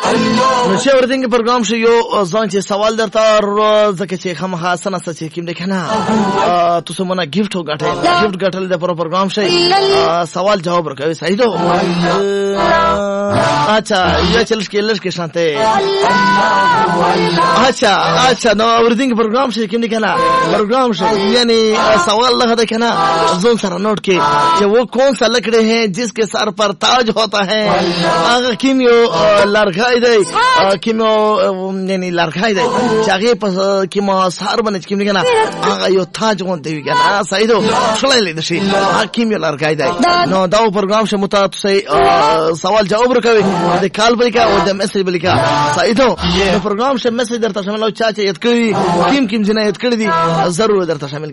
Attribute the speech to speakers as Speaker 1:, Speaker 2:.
Speaker 1: نو چې اورېدونکي پروګرام شو یو ځان چې سوال درته ځکه چې خامخا سنه چې کوم دی کنه تاسو مونږه गिफ्ट وګټئ गिफ्ट ګټل د پروګرام شي سوال جواب ورکوي صحیح دو اچھا یا چلش کې شانته اچھا نو اورېدونکي پروګرام شي کوم دی کنه پروګرام شي یعنی سوال لگا دے کہنا زون سر نوٹ کے کہ وہ کون سا لکڑے ہیں جس کے سر پر تاج ہوتا ہے آگا کیمیو لرگائی دے کیمیو یعنی لرگائی دے چاگے پس کیمو سار بنے کیمیو کہنا آگا یو تاج ہوتے ہوئی کہنا صحیح دو شلائے لے دشی کیمیو لرگائی دے نو داو پروگرام سے مطابق سے سوال جواب رکھوے دے کال بلی کا اور دے میسیج بلی کا صحیح دو پروگرام سے میسیج درتا شامل ہو چاچے یت کری کیم جنہ یت کری دی ضرور درتا شامل